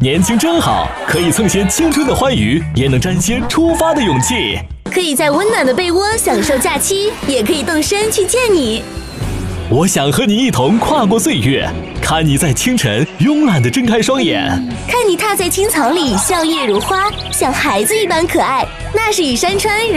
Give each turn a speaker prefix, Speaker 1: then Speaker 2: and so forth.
Speaker 1: 年轻真好，可以蹭些青春的欢愉，也能沾些出发的勇气。
Speaker 2: 可以在温暖的被窝享受假期，也可以动身去见你。
Speaker 1: 我想和你一同跨过岁月，看你在清晨慵懒地睁开双眼，
Speaker 2: 看你踏在青草里笑靥如花，像孩子一般可爱。那是与山川